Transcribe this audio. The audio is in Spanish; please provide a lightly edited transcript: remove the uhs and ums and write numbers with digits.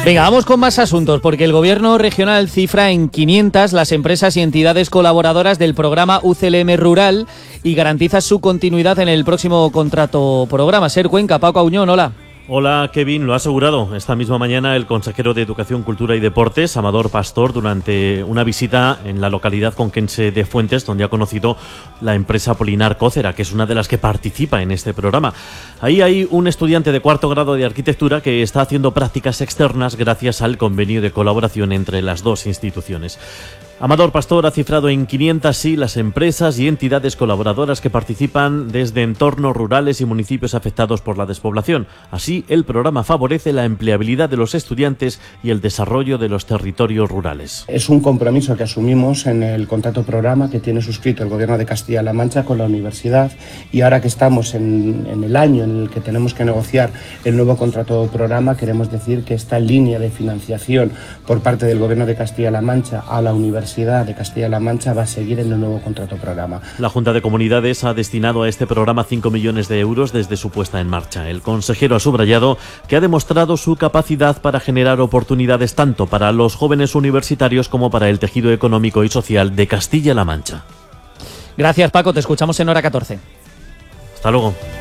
Venga, vamos con más asuntos, porque el Gobierno regional cifra en 500 las empresas y entidades colaboradoras del programa UCLM Rural y garantiza su continuidad en el próximo contrato programa. Ser Cuenca, Paco Auñón, hola. Hola, Kevin. Lo ha asegurado esta misma mañana el consejero de Educación, Cultura y Deportes, Amador Pastor, durante una visita en la localidad conquense de Fuentes, donde ha conocido la empresa Polinar Cócera, que es una de las que participa en este programa. Ahí hay un estudiante de cuarto grado de arquitectura que está haciendo prácticas externas gracias al convenio de colaboración entre las dos instituciones. Amador Pastor ha cifrado en 500 sí las empresas y entidades colaboradoras que participan desde entornos rurales y municipios afectados por la despoblación. Así, el programa favorece la empleabilidad de los estudiantes y el desarrollo de los territorios rurales. Es un compromiso que asumimos en el contrato programa que tiene suscrito el Gobierno de Castilla-La Mancha con la universidad, y ahora que estamos en el año en el que tenemos que negociar el nuevo contrato programa, queremos decir que esta línea de financiación por parte del Gobierno de Castilla-La Mancha a la Universidad de Castilla-La Mancha va a seguir en el nuevo contrato programa. La Junta de Comunidades ha destinado a este programa 5 millones de euros desde su puesta en marcha. El consejero ha subrayado que ha demostrado su capacidad para generar oportunidades tanto para los jóvenes universitarios como para el tejido económico y social de Castilla-La Mancha. Gracias, Paco. Te escuchamos en Hora 14. Hasta luego.